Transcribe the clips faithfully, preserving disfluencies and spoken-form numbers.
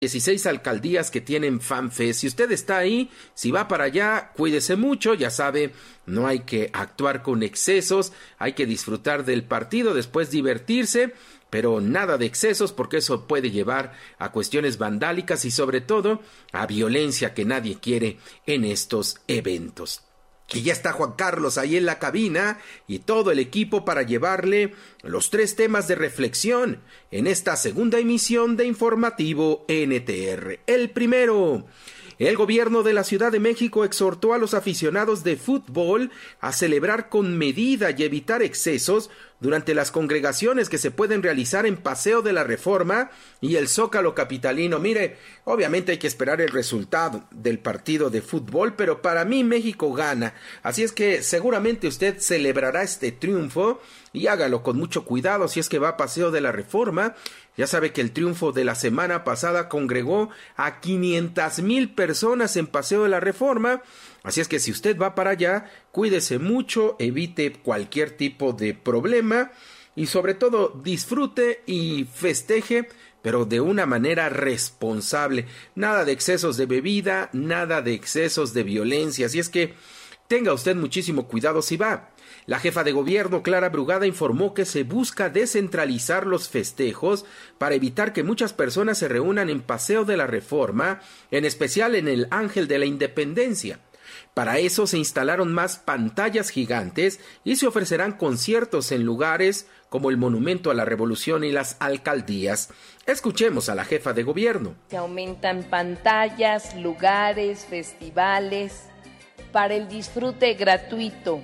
dieciséis alcaldías que tienen FanFest. Si usted está ahí, si va para allá, cuídese mucho, ya sabe, no hay que actuar con excesos, hay que disfrutar del partido, después divertirse, pero nada de excesos porque eso puede llevar a cuestiones vandálicas y sobre todo a violencia que nadie quiere en estos eventos. Y ya está Juan Carlos ahí en la cabina y todo el equipo para llevarle los tres temas de reflexión en esta segunda emisión de Informativo N T R. El primero, el gobierno de la Ciudad de México exhortó a los aficionados de fútbol a celebrar con medida y evitar excesos durante las congregaciones que se pueden realizar en Paseo de la Reforma y el Zócalo capitalino. Mire, obviamente hay que esperar el resultado del partido de fútbol, pero para mí México gana, así es que seguramente usted celebrará este triunfo y hágalo con mucho cuidado si es que va a Paseo de la Reforma. Ya sabe que el triunfo de la semana pasada congregó a quinientas mil personas en Paseo de la Reforma. Así es que si usted va para allá, cuídese mucho, evite cualquier tipo de problema y sobre todo disfrute y festeje, pero de una manera responsable. Nada de excesos de bebida, nada de excesos de violencia. Así es que tenga usted muchísimo cuidado si va. La jefa de gobierno, Clara Brugada, informó que se busca descentralizar los festejos para evitar que muchas personas se reúnan en Paseo de la Reforma, en especial en el Ángel de la Independencia. Para eso se instalaron más pantallas gigantes y se ofrecerán conciertos en lugares como el Monumento a la Revolución y las alcaldías. Escuchemos a la jefa de gobierno. Se aumentan pantallas, lugares, festivales para el disfrute gratuito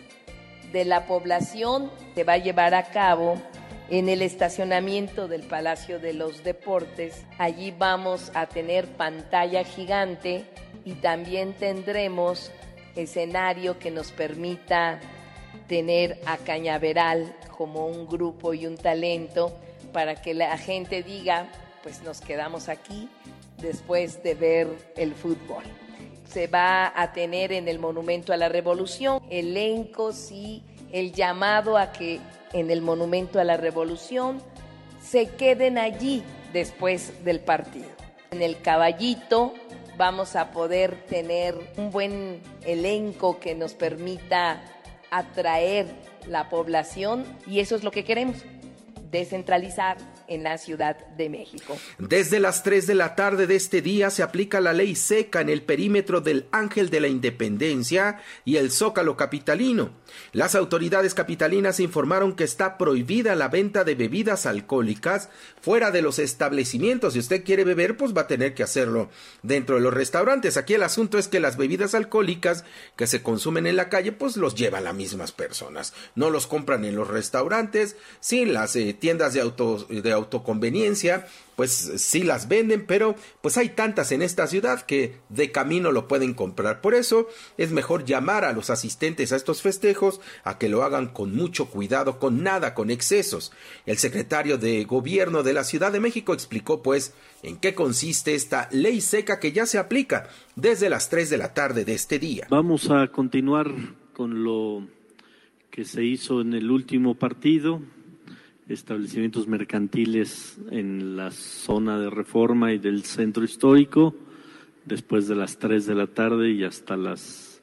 de la población. Se va a llevar a cabo en el estacionamiento del Palacio de los Deportes. Allí vamos a tener pantalla gigante y también tendremos escenario que nos permita tener a Cañaveral como un grupo y un talento para que la gente diga, pues nos quedamos aquí después de ver el fútbol. Se va a tener en el Monumento a la Revolución elencos y el llamado a que en el Monumento a la Revolución se queden allí después del partido. En el Caballito vamos a poder tener un buen elenco que nos permita atraer la población y eso es lo que queremos, descentralizar en la Ciudad de México. Desde las tres de la tarde de este día se aplica la ley seca en el perímetro del Ángel de la Independencia y el Zócalo capitalino. Las autoridades capitalinas informaron que está prohibida la venta de bebidas alcohólicas fuera de los establecimientos. Si usted quiere beber, pues va a tener que hacerlo dentro de los restaurantes. Aquí el asunto es que las bebidas alcohólicas que se consumen en la calle, pues los llevan las mismas personas. No los compran en los restaurantes, sí, las eh, tiendas de autos de autoconveniencia, pues sí las venden, pero pues hay tantas en esta ciudad que de camino lo pueden comprar. Por eso es mejor llamar a los asistentes a estos festejos a que lo hagan con mucho cuidado, con nada, con excesos. El secretario de Gobierno de la Ciudad de México explicó pues en qué consiste esta ley seca que ya se aplica desde las tres de la tarde de este día. Vamos a continuar con lo que se hizo en el último partido. Establecimientos mercantiles en la zona de Reforma y del centro histórico después de las tres de la tarde y hasta las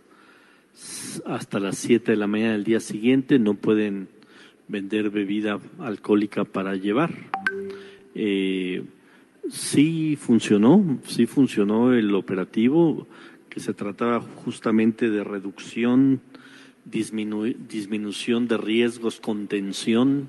hasta las siete de la mañana del día siguiente no pueden vender bebida alcohólica para llevar. Eh, sí funcionó, sí funcionó el operativo, que se trataba justamente de reducción, disminu- disminución de riesgos, contención.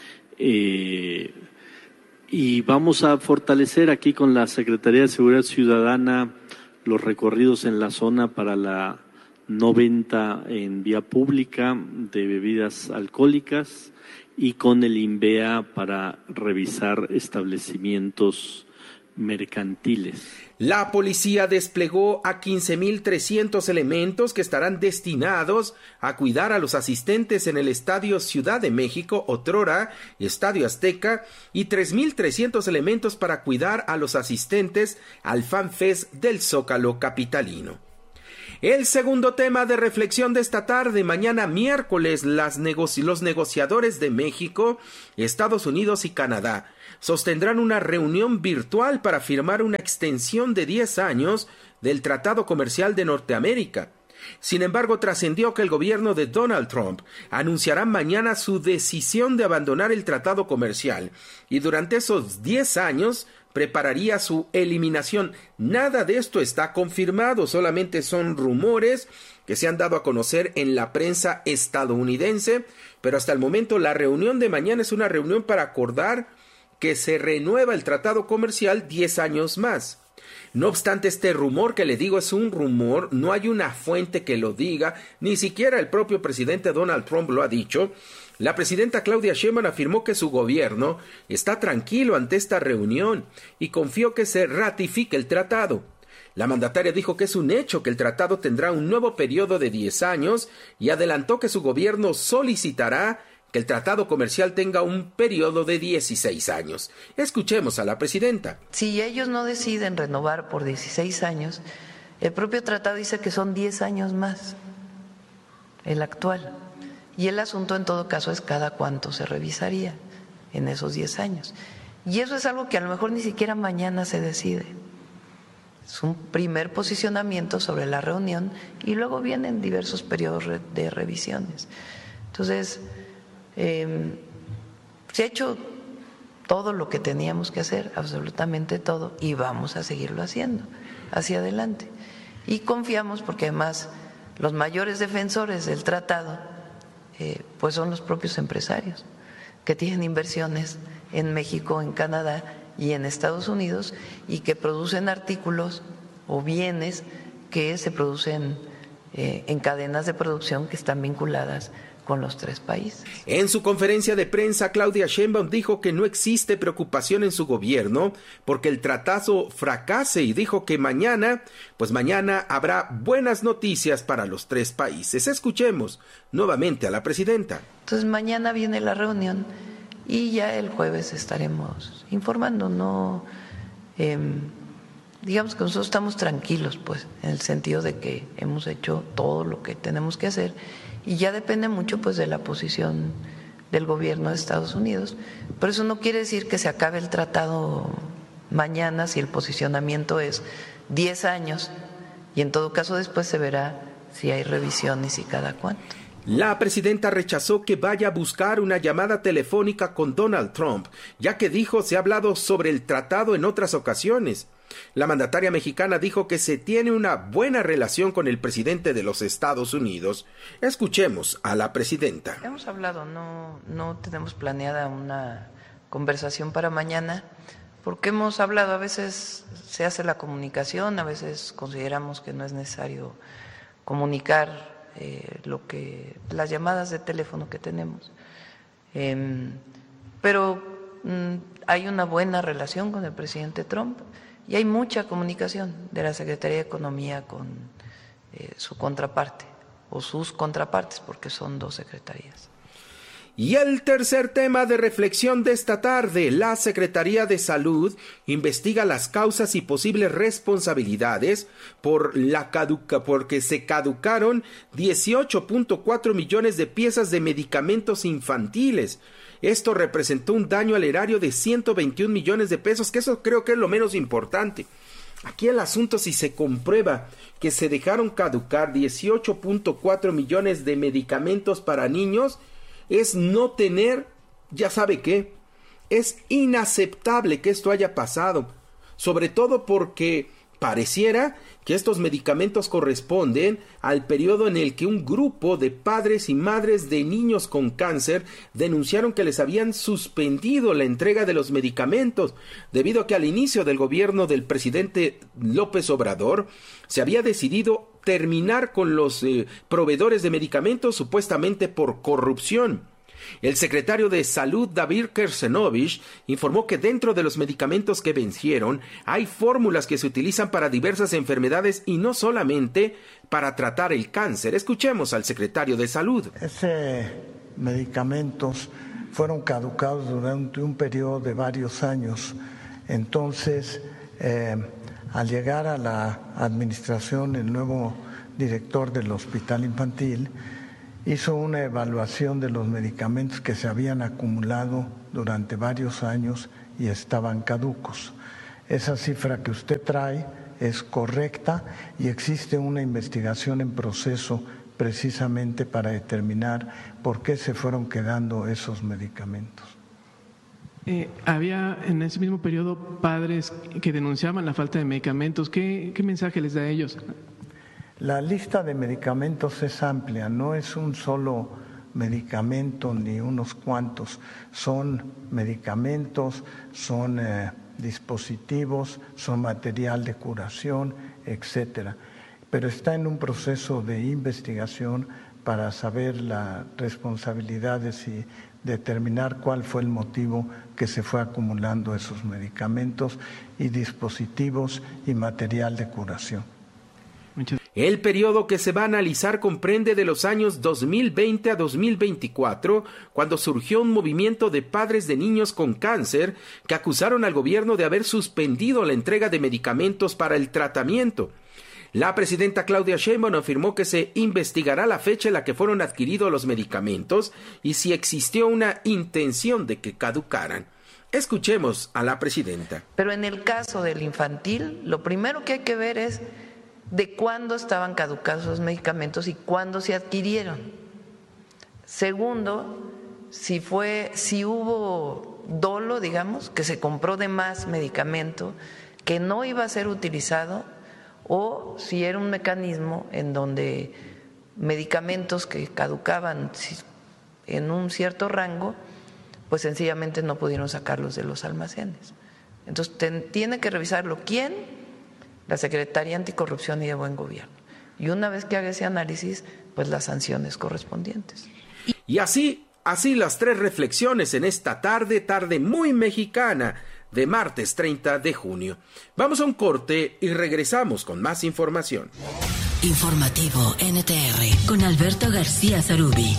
Eh, y vamos a fortalecer aquí con la Secretaría de Seguridad Ciudadana los recorridos en la zona para la no venta en vía pública de bebidas alcohólicas y con el INVEA para revisar establecimientos mercantiles. La policía desplegó a quince mil trescientos elementos que estarán destinados a cuidar a los asistentes en el Estadio Ciudad de México, otrora Estadio Azteca, y tres mil trescientos elementos para cuidar a los asistentes al FanFest del Zócalo capitalino. El segundo tema de reflexión de esta tarde, mañana miércoles, las negoci- los negociadores de México, Estados Unidos y Canadá sostendrán una reunión virtual para firmar una extensión de diez años del Tratado Comercial de Norteamérica. Sin embargo, trascendió que el gobierno de Donald Trump anunciará mañana su decisión de abandonar el tratado comercial y durante esos diez años prepararía su eliminación. Nada de esto está confirmado, solamente son rumores que se han dado a conocer en la prensa estadounidense, pero hasta el momento la reunión de mañana es una reunión para acordar que se renueva el tratado comercial diez años más. No obstante, este rumor que le digo es un rumor, no hay una fuente que lo diga, ni siquiera el propio presidente Donald Trump lo ha dicho. La presidenta Claudia Sheinbaum afirmó que su gobierno está tranquilo ante esta reunión y confió que se ratifique el tratado. La mandataria dijo que es un hecho que el tratado tendrá un nuevo periodo de diez años y adelantó que su gobierno solicitará que el tratado comercial tenga un periodo de dieciséis años. Escuchemos a la presidenta. Si ellos no deciden renovar por dieciséis años, el propio tratado dice que son diez años más, el actual. Y el asunto en todo caso es cada cuánto se revisaría en esos diez años. Y eso es algo que a lo mejor ni siquiera mañana se decide. Es un primer posicionamiento sobre la reunión y luego vienen diversos periodos de revisiones. Entonces, Eh, se ha hecho todo lo que teníamos que hacer, absolutamente todo, y vamos a seguirlo haciendo hacia adelante. Y confiamos porque además los mayores defensores del tratado eh, pues son los propios empresarios que tienen inversiones en México, en Canadá y en Estados Unidos y que producen artículos o bienes que se producen eh, en cadenas de producción que están vinculadas con los tres países. En su conferencia de prensa, Claudia Sheinbaum dijo que no existe preocupación en su gobierno porque el tratado fracase y dijo que mañana, pues mañana habrá buenas noticias para los tres países. Escuchemos nuevamente a la presidenta. Entonces mañana viene la reunión y ya el jueves estaremos informando, no, eh, digamos que nosotros estamos tranquilos, pues, en el sentido de que hemos hecho todo lo que tenemos que hacer. Y ya depende mucho pues de la posición del gobierno de Estados Unidos. Pero eso no quiere decir que se acabe el tratado mañana si el posicionamiento es diez años y en todo caso después se verá si hay revisiones y cada cuánto. La presidenta rechazó que vaya a buscar una llamada telefónica con Donald Trump, ya que dijo se ha hablado sobre el tratado en otras ocasiones. La mandataria mexicana dijo que se tiene una buena relación con el presidente de los Estados Unidos. Escuchemos a la presidenta. Hemos hablado, no, no tenemos planeada una conversación para mañana, porque hemos hablado, a veces se hace la comunicación, a veces consideramos que no es necesario comunicar eh, lo que las llamadas de teléfono que tenemos. Eh, pero mm, hay una buena relación con el presidente Trump. Y hay mucha comunicación de la Secretaría de Economía con eh, su contraparte o sus contrapartes, porque son dos secretarías. Y el tercer tema de reflexión de esta tarde, la Secretaría de Salud investiga las causas y posibles responsabilidades por la caduca, porque se caducaron dieciocho punto cuatro millones de piezas de medicamentos infantiles. Esto representó un daño al erario de ciento veintiún millones de pesos, que eso creo que es lo menos importante. Aquí el asunto, si se comprueba que se dejaron caducar dieciocho punto cuatro millones de medicamentos para niños, es no tener, ya sabe qué, es inaceptable que esto haya pasado, sobre todo porque pareciera que estos medicamentos corresponden al periodo en el que un grupo de padres y madres de niños con cáncer denunciaron que les habían suspendido la entrega de los medicamentos, debido a que al inicio del gobierno del presidente López Obrador se había decidido terminar con los eh, proveedores de medicamentos supuestamente por corrupción. El secretario de Salud, David Kersenovich, informó que dentro de los medicamentos que vencieron hay fórmulas que se utilizan para diversas enfermedades y no solamente para tratar el cáncer. Escuchemos al secretario de Salud. Esos medicamentos fueron caducados durante un periodo de varios años. Entonces, eh, al llegar a la administración el nuevo director del hospital infantil, hizo una evaluación de los medicamentos que se habían acumulado durante varios años y estaban caducos. Esa cifra que usted trae es correcta y existe una investigación en proceso precisamente para determinar por qué se fueron quedando esos medicamentos. Eh, había en ese mismo periodo padres que denunciaban la falta de medicamentos. ¿Qué, qué mensaje les da a ellos? La lista de medicamentos es amplia, no es un solo medicamento ni unos cuantos, son medicamentos, son eh, dispositivos, son material de curación, etcétera. Pero está en un proceso de investigación para saber las responsabilidades y determinar cuál fue el motivo que se fue acumulando esos medicamentos y dispositivos y material de curación. El periodo que se va a analizar comprende de los años dos mil veinte a dos mil veinticuatro, cuando surgió un movimiento de padres de niños con cáncer que acusaron al gobierno de haber suspendido la entrega de medicamentos para el tratamiento. La presidenta Claudia Sheinbaum afirmó que se investigará la fecha en la que fueron adquiridos los medicamentos y si existió una intención de que caducaran. Escuchemos a la presidenta. Pero en el caso del infantil, lo primero que hay que ver es de cuándo estaban caducados los medicamentos y cuándo se adquirieron. Segundo, si fue, si hubo dolo, digamos, que se compró de más medicamento que no iba a ser utilizado, o si era un mecanismo en donde medicamentos que caducaban en un cierto rango, pues sencillamente no pudieron sacarlos de los almacenes. Entonces ten, tiene que revisarlo quién, la Secretaría Anticorrupción y de Buen Gobierno. Y una vez que haga ese análisis, pues las sanciones correspondientes. Y así, así las tres reflexiones en esta tarde, tarde muy mexicana, de martes treinta de junio. Vamos a un corte y regresamos con más información. Informativo N T R con Alberto García Zarubi.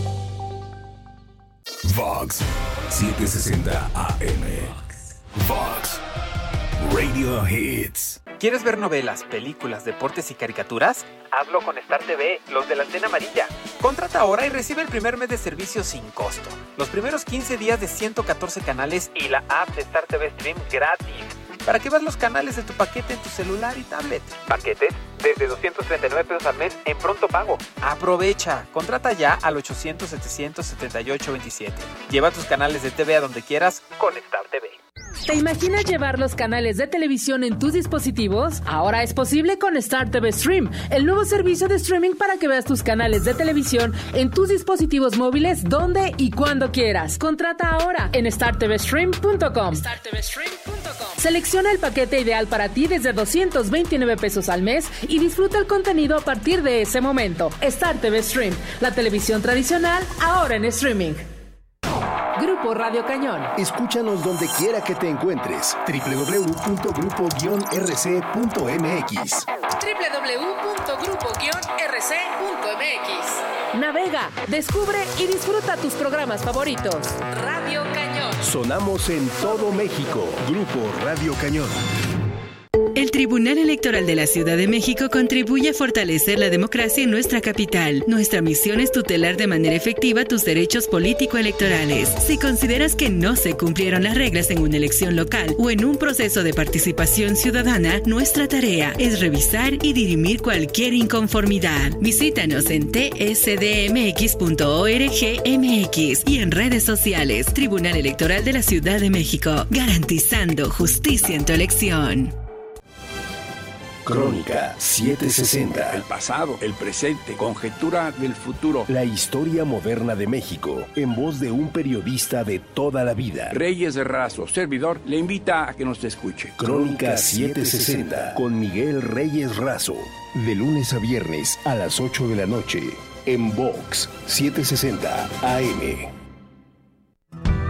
Vox setecientos sesenta A M. Vox Radio Hits. ¿Quieres ver novelas, películas, deportes y caricaturas? Hazlo con Star T V, los de la antena amarilla. Contrata ahora y recibe el primer mes de servicio sin costo. Los primeros quince días de ciento catorce canales y la app de Star T V Stream gratis. Para que veas los canales de tu paquete en tu celular y tablet. Paquetes desde doscientos treinta y nueve pesos al mes en pronto pago. Aprovecha. Contrata ya al ochocientos, setecientos setenta y ocho veintisiete. Lleva tus canales de T V a donde quieras con Star T V. ¿Te imaginas llevar los canales de televisión en tus dispositivos? Ahora es posible con Star T V Stream, el nuevo servicio de streaming para que veas tus canales de televisión en tus dispositivos móviles donde y cuando quieras. Contrata ahora en star t v stream punto com. star t v stream punto com. Selecciona el paquete ideal para ti desde doscientos veintinueve pesos al mes y disfruta el contenido a partir de ese momento. Star T V Stream, la televisión tradicional ahora en streaming. Grupo Radio Cañón. Escúchanos donde quiera que te encuentres. doble u doble u doble u punto grupo guion r c punto m x. doble u doble u doble u punto grupo guion r c punto m x. Navega, descubre y disfruta tus programas favoritos. Radio Cañón. Sonamos en todo México. Grupo Radio Cañón. El Tribunal Electoral de la Ciudad de México contribuye a fortalecer la democracia en nuestra capital. Nuestra misión es tutelar de manera efectiva tus derechos político-electorales. Si consideras que no se cumplieron las reglas en una elección local o en un proceso de participación ciudadana, nuestra tarea es revisar y dirimir cualquier inconformidad. Visítanos en t s d m x punto org m x y en redes sociales. Tribunal Electoral de la Ciudad de México, garantizando justicia en tu elección. Crónica setecientos sesenta. El pasado, el presente, conjetura del futuro. La historia moderna de México, en voz de un periodista de toda la vida. Reyes Razo, servidor, le invita a que nos escuche. Crónica setecientos sesenta, con Miguel Reyes Razo. De lunes a viernes a las ocho de la noche, en Vox setecientos sesenta A M.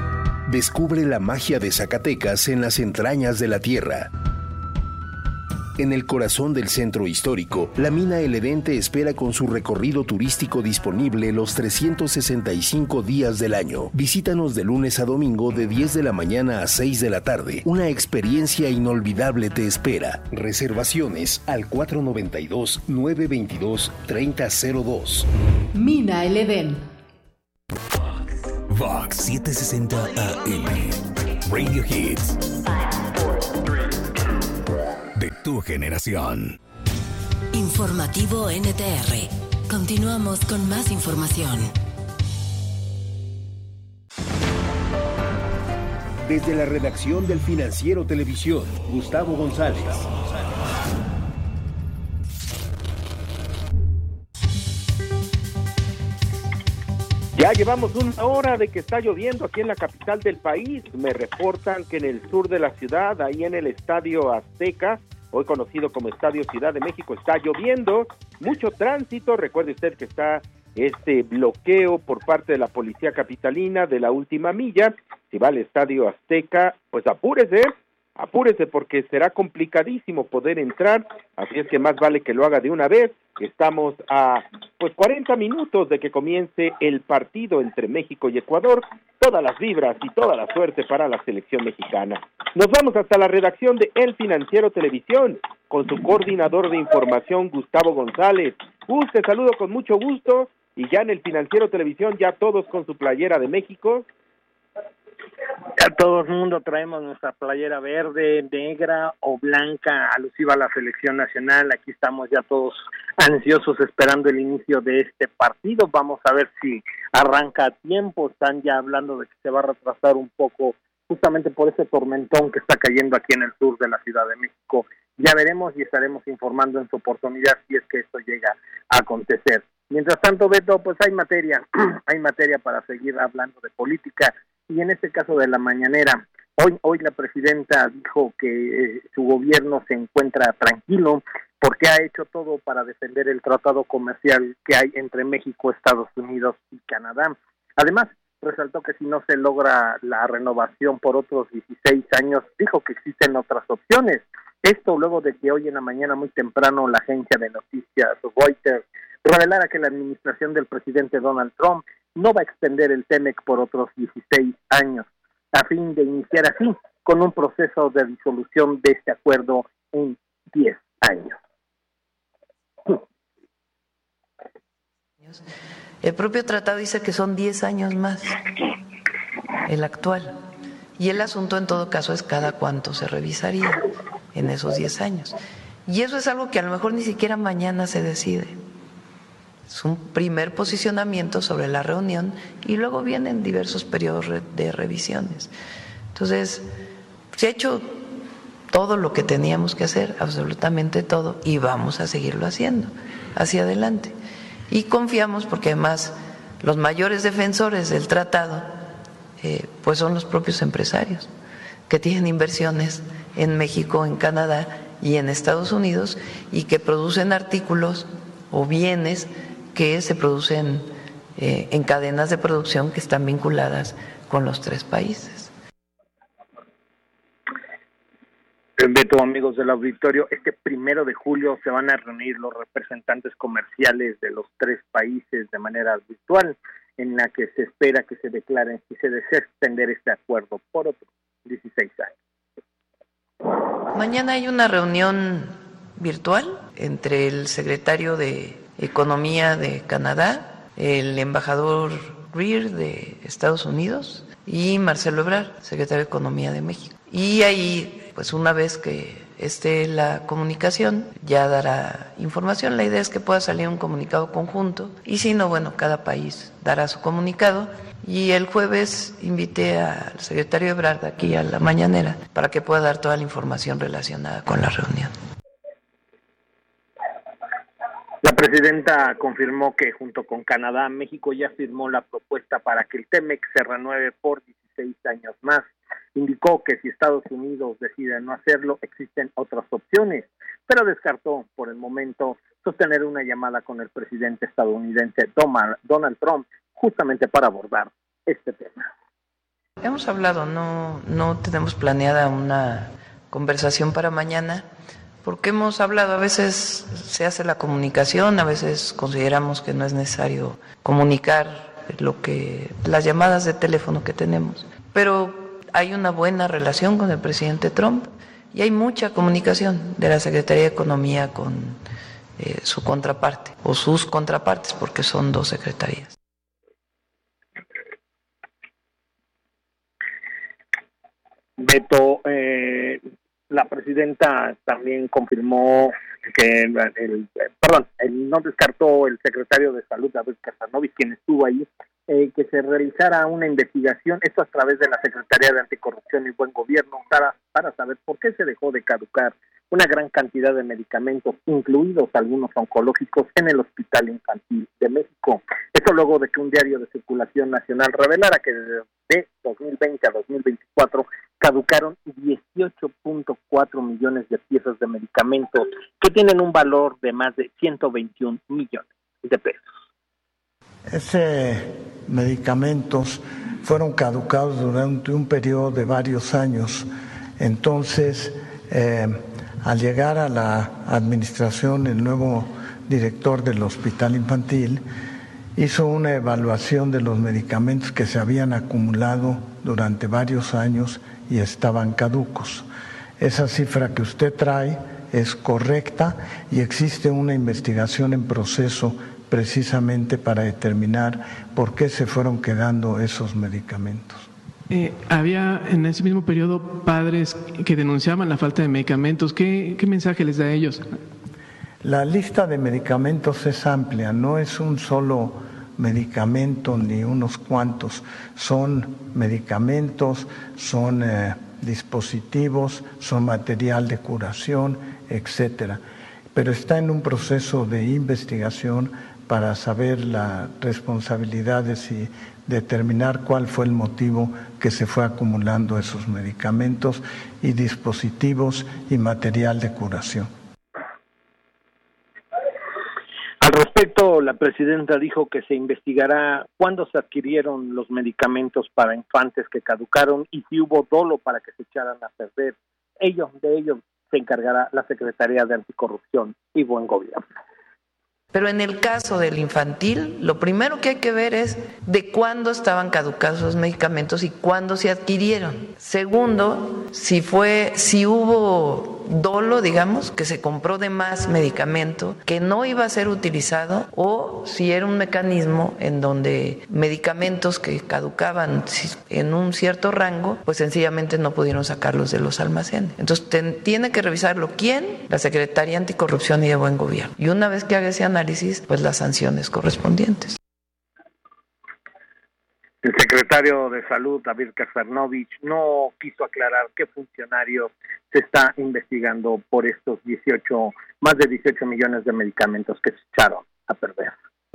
Descubre la magia de Zacatecas en las entrañas de la tierra. En el corazón del centro histórico, la mina El Edén te espera con su recorrido turístico disponible los trescientos sesenta y cinco días del año. Visítanos de lunes a domingo de diez de la mañana a seis de la tarde. Una experiencia inolvidable te espera. Reservaciones al cuatro noventa y dos, nueve veintidós, treinta cero dos. Mina El Edén. Vox setecientos sesenta A M. Radio Hits. De tu generación. Informativo N T R. Continuamos con más información. Desde la redacción del Financiero Televisión, Gustavo González. Ya llevamos una hora de que está lloviendo aquí en la capital del país. Me reportan que en el sur de la ciudad, ahí en el Estadio Azteca, hoy conocido como Estadio Ciudad de México, está lloviendo, mucho tránsito. Recuerde usted que está este bloqueo por parte de la policía capitalina de la última milla. Si va al Estadio Azteca, pues apúrese, apúrese porque será complicadísimo poder entrar, así es que más vale que lo haga de una vez. Estamos a pues cuarenta minutos de que comience el partido entre México y Ecuador. Todas las vibras y toda la suerte para la selección mexicana. Nos vamos hasta la redacción de El Financiero Televisión con su coordinador de información, Gustavo González. Gus, te saludo con mucho gusto y ya en El Financiero Televisión ya todos con su playera de México. Ya todo el mundo traemos nuestra playera verde, negra o blanca, alusiva a la selección nacional. Aquí estamos ya todos ansiosos esperando el inicio de este partido. Vamos a ver si arranca a tiempo. Están ya hablando de que se va a retrasar un poco justamente por ese tormentón que está cayendo aquí en el sur de la Ciudad de México. Ya veremos y estaremos informando en su oportunidad si es que esto llega a acontecer. Mientras tanto, Beto, pues hay materia, hay materia para seguir hablando de política. Y en este caso de la mañanera, hoy hoy la presidenta dijo que eh, su gobierno se encuentra tranquilo porque ha hecho todo para defender el tratado comercial que hay entre México, Estados Unidos y Canadá. Además, resaltó que si no se logra la renovación por otros dieciséis años, dijo que existen otras opciones. Esto luego de que hoy en la mañana muy temprano la agencia de noticias Reuters revelara que la administración del presidente Donald Trump no va a extender el TEMEC por otros dieciséis años, a fin de iniciar así con un proceso de disolución de este acuerdo en diez años. El propio tratado dice que son diez años más, el actual. Y el asunto en todo caso es cada cuánto se revisaría en esos diez años. Y eso es algo que a lo mejor ni siquiera mañana se decide. Es un primer posicionamiento sobre la reunión y luego vienen diversos periodos de revisiones. Entonces, se ha hecho todo lo que teníamos que hacer, absolutamente todo, y vamos a seguirlo haciendo hacia adelante. Y confiamos porque además los mayores defensores del tratado eh, pues son los propios empresarios que tienen inversiones en México, en Canadá y en Estados Unidos y que producen artículos o bienes que se producen eh, en cadenas de producción que están vinculadas con los tres países. Beto, amigos del auditorio, este primero de julio se van a reunir los representantes comerciales de los tres países de manera virtual, en la que se espera que se declaren si se desea extender este acuerdo por otros dieciséis años. Mañana hay una reunión virtual entre el secretario de Economía de Canadá, el embajador Greer de Estados Unidos y Marcelo Ebrard, secretario de Economía de México. Y ahí, pues una vez que esté la comunicación, ya dará información. La idea es que pueda salir un comunicado conjunto y si no, bueno, cada país dará su comunicado. Y el jueves invité al secretario Ebrard aquí a la mañanera para que pueda dar toda la información relacionada con la reunión. La presidenta confirmó que junto con Canadá, México ya firmó la propuesta para que el TEMEC se renueve por dieciséis años más. Indicó que si Estados Unidos decide no hacerlo, existen otras opciones, pero descartó por el momento sostener una llamada con el presidente estadounidense Donald Trump justamente para abordar este tema. Hemos hablado, no, no tenemos planeada una conversación para mañana, porque hemos hablado, a veces se hace la comunicación, a veces consideramos que no es necesario comunicar lo que las llamadas de teléfono que tenemos, pero hay una buena relación con el presidente Trump y hay mucha comunicación de la Secretaría de Economía con eh, su contraparte o sus contrapartes, porque son dos secretarías. Beto, eh, la presidenta también confirmó que el, el perdón, el, no descartó el secretario de Salud, David Casanovich, quien estuvo ahí, eh, que se realizara una investigación, esto a través de la Secretaría de Anticorrupción y Buen Gobierno, para, para saber por qué se dejó de caducar una gran cantidad de medicamentos, incluidos algunos oncológicos, en el Hospital Infantil de México. Esto luego de que un diario de circulación nacional revelara que de dos mil veinte a dos mil veinticuatro caducaron dieciocho punto cuatro millones de piezas de medicamentos que tienen un valor de más de ciento veintiún millones de pesos. Esos medicamentos fueron caducados durante un periodo de varios años. Entonces, eh, al llegar a la administración, el nuevo director del Hospital Infantil hizo una evaluación de los medicamentos que se habían acumulado durante varios años y estaban caducos. Esa cifra que usted trae es correcta y existe una investigación en proceso precisamente para determinar por qué se fueron quedando esos medicamentos. Eh, había en ese mismo periodo padres que denunciaban la falta de medicamentos. ¿Qué, qué mensaje les da a ellos? La lista de medicamentos es amplia, no es un solo medicamento ni unos cuantos, son medicamentos, son eh, dispositivos, son material de curación, etcétera. Pero está en un proceso de investigación para saber las responsabilidades y determinar cuál fue el motivo que se fue acumulando esos medicamentos y dispositivos y material de curación. Al respecto, la presidenta dijo que se investigará cuándo se adquirieron los medicamentos para infantes que caducaron y si hubo dolo para que se echaran a perder. Ellos, de ellos se encargará la Secretaría de Anticorrupción y Buen Gobierno. Pero en el caso del infantil, lo primero que hay que ver es de cuándo estaban caducados los medicamentos y cuándo se adquirieron. Segundo, si fue, si hubo dolo, digamos, que se compró de más medicamento que no iba a ser utilizado, o si era un mecanismo en donde medicamentos que caducaban en un cierto rango, pues sencillamente no pudieron sacarlos de los almacenes. Entonces ten, tiene que revisarlo ¿quién? La Secretaría Anticorrupción y de Buen Gobierno. Y una vez que haga ese análisis, pues las sanciones correspondientes. El secretario de Salud, David Casanovich, no quiso aclarar qué funcionarios se está investigando por estos dieciocho, más de dieciocho millones de medicamentos que se echaron a perder.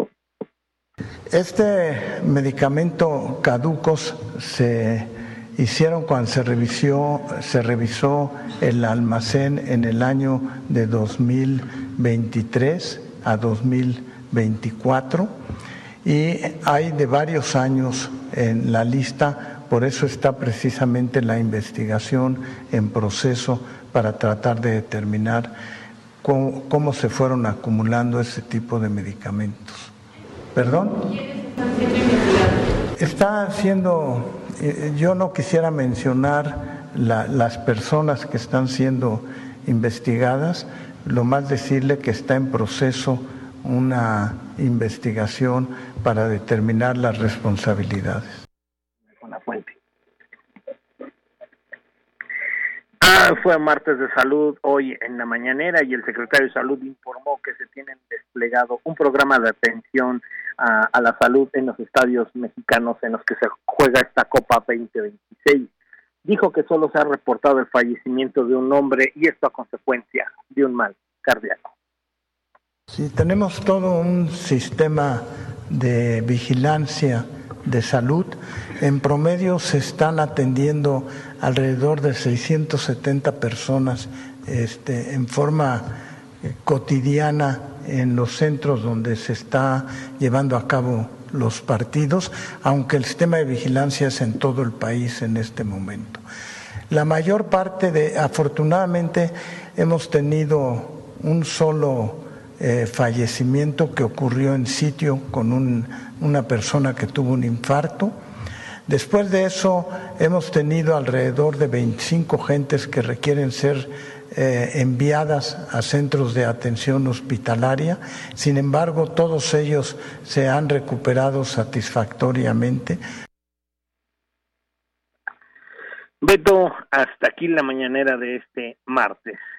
Este medicamento caducos se hicieron cuando se revisó, se revisó el almacén en el año de dos mil veintitrés a dos mil veinticuatro y hay de varios años en la lista, por eso está precisamente la investigación en proceso para tratar de determinar cómo, cómo se fueron acumulando ese tipo de medicamentos. ¿Perdón? Está siendo, yo no quisiera mencionar la, las personas que están siendo investigadas, lo más decirle que está en proceso una investigación para determinar las responsabilidades. Una fuente. Ah, fue martes de salud hoy en la mañanera y el secretario de Salud informó que se tienen desplegado un programa de atención a, a la salud en los estadios mexicanos en los que se juega esta Copa veinte veintiséis. Dijo que solo se ha reportado el fallecimiento de un hombre y esto a consecuencia de un mal cardíaco. Sí, tenemos todo un sistema de vigilancia de salud. En promedio se están atendiendo alrededor de seiscientas setenta personas este, en forma eh, cotidiana en los centros donde se está llevando a cabo los partidos, aunque el sistema de vigilancia es en todo el país en este momento. La mayor parte de, afortunadamente, hemos tenido un solo eh, fallecimiento que ocurrió en sitio con un, una persona que tuvo un infarto. Después de eso hemos tenido alrededor de veinticinco gentes que requieren ser eh, enviadas a centros de atención hospitalaria. Sin embargo, todos ellos se han recuperado satisfactoriamente. Beto, hasta aquí la mañanera de este martes.